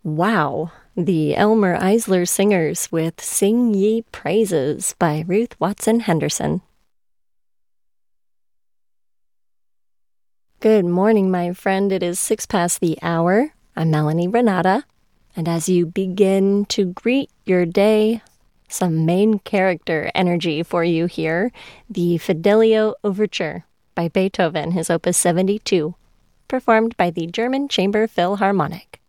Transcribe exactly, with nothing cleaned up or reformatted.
Wow, the Elmer Eisler Singers with Sing Ye Praises by Ruth Watson Henderson. Good morning, my friend. It is six past the hour. I'm Melanie Renata, and as you begin to greet your day, some main character energy for you here, the Fidelio Overture by Beethoven, his Opus seventy-two, performed by the German Chamber Philharmonic.